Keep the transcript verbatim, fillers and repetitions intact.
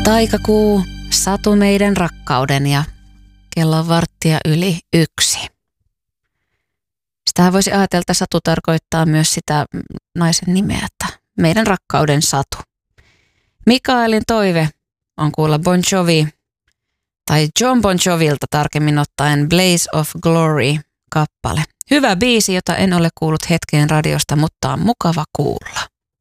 Taikakuu, Satu meidän rakkauden ja kello on varttia yli yksi. Sitähän voisi ajatella, että Satu tarkoittaa myös sitä naisen nimeä, että meidän rakkauden Satu. Mikaelin toive on kuulla Bon Jovi tai John Bon Jovilta tarkemmin ottaen Blaze of Glory -kappale. Hyvä biisi, jota en ole kuullut hetkeen radiosta, mutta on mukava kuulla.